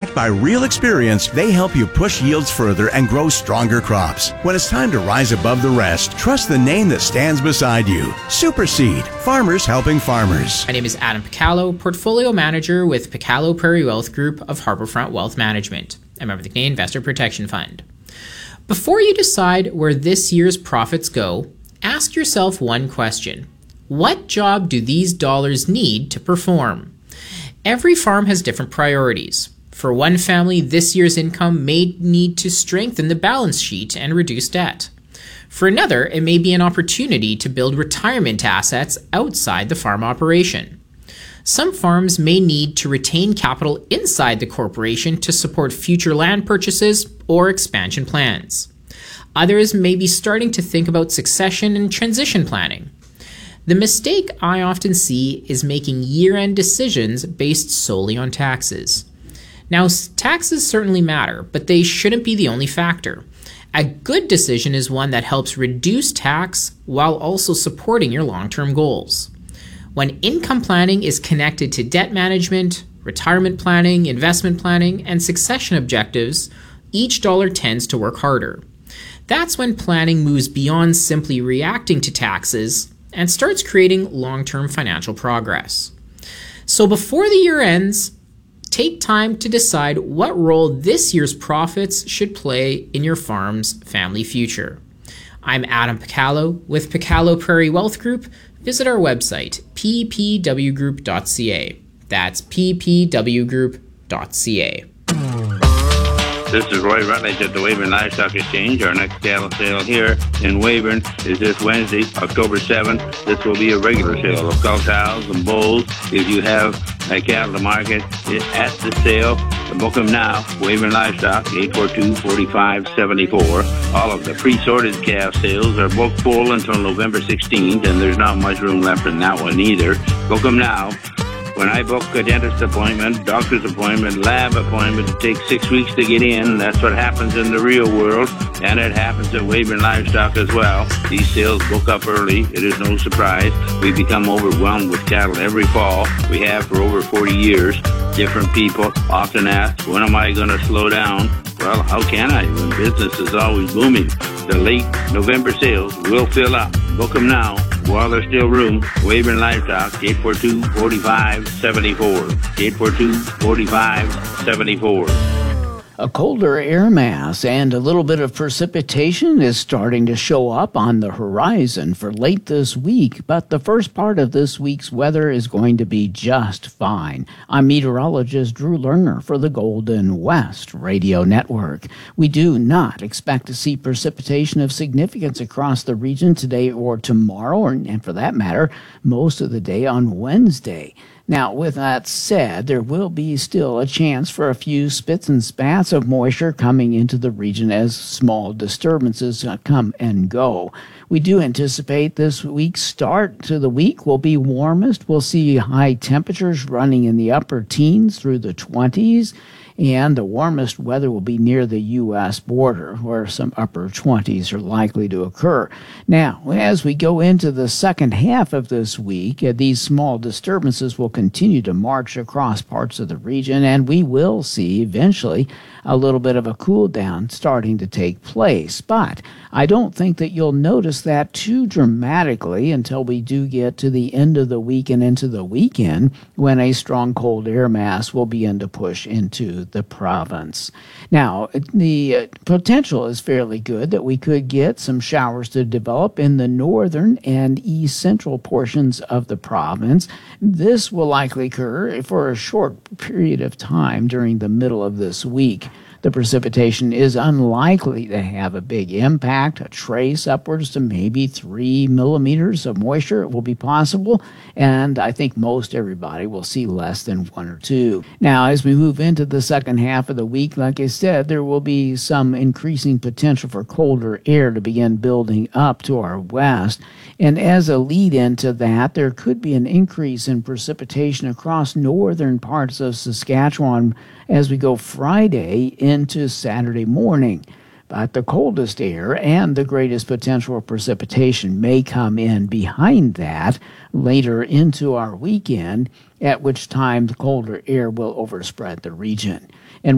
Backed by real experience, they help you push yields further and grow stronger crops. When it's time to rise above the rest, trust the name that stands beside you. Superseed, farmers helping farmers. My name is Adam Picallo, Portfolio Manager with Picallo Prairie Wealth Group of Harbourfront Wealth Management, a member of the Canadian Investor Protection Fund. Before you decide where this year's profits go, ask yourself one question. What job do these dollars need to perform? Every farm has different priorities. For one family, this year's income may need to strengthen the balance sheet and reduce debt. For another, it may be an opportunity to build retirement assets outside the farm operation. Some farms may need to retain capital inside the corporation to support future land purchases or expansion plans. Others may be starting to think about succession and transition planning. The mistake I often see is making year-end decisions based solely on taxes. Now, taxes certainly matter, but they shouldn't be the only factor. A good decision is one that helps reduce tax while also supporting your long-term goals. When income planning is connected to debt management, retirement planning, investment planning, and succession objectives, each dollar tends to work harder. That's when planning moves beyond simply reacting to taxes and starts creating long-term financial progress. So before the year ends, take time to decide what role this year's profits should play in your farm's family future. I'm Adam Picallo with Picallo Prairie Wealth Group. Visit our website, ppwgroup.ca. That's ppwgroup.ca. This is Roy Rutledge at the Weyburn Livestock Exchange. Our next cattle sale here in Weyburn is this Wednesday, October 7th. This will be a regular sale of cull cows and bulls. If you have a cattle to market at the sale, book them now. Weyburn Livestock, 842-4574. All of the pre-sorted calf sales are booked full until November 16th, and there's not much room left in that one either. Book them now. When I book a dentist appointment, doctor's appointment, lab appointment, it takes 6 weeks to get in. That's what happens in the real world, and it happens at Weyburn Livestock as well. These sales book up early. It is no surprise. We become overwhelmed with cattle every fall. We have for over 40 years. Different people often ask, when am I going to slow down? Well, how can I when business is always booming? The late November sales will fill up. Book them now while there's still room. Weyburn Livestock, 842-4574. 842-4574. A colder air mass and a little bit of precipitation is starting to show up on the horizon for late this week, but the first part of this week's weather is going to be just fine. I'm meteorologist Drew Lerner for the Golden West Radio Network. We do not expect to see precipitation of significance across the region today or tomorrow, and for that matter, most of the day on Wednesday. Now, with that said, there will be still a chance for a few spits and spats of moisture coming into the region as small disturbances come and go. We do anticipate this week's start to the week will be warmest. We'll see high temperatures running in the upper teens through the 20s. And the warmest weather will be near the U.S. border, where some upper 20s are likely to occur. Now, as we go into the second half of this week, these small disturbances will continue to march across parts of the region, and we will see eventually a little bit of a cool down starting to take place. But I don't think that you'll notice that too dramatically until we do get to the end of the week and into the weekend, when a strong cold air mass will begin to push into the province. Now, the potential is fairly good that we could get some showers to develop in the northern and east central portions of the province. This will likely occur for a short period of time during the middle of this week. The precipitation is unlikely to have a big impact. A trace upwards to maybe 3 millimeters of moisture will be possible, and I think most everybody will see less than 1 or 2. Now, as we move into the second half of the week, like I said, there will be some increasing potential for colder air to begin building up to our west. And as a lead-in to that, there could be an increase in precipitation across northern parts of Saskatchewan as we go Friday into Saturday morning. But the coldest air and the greatest potential for precipitation may come in behind that later into our weekend, at which time the colder air will overspread the region.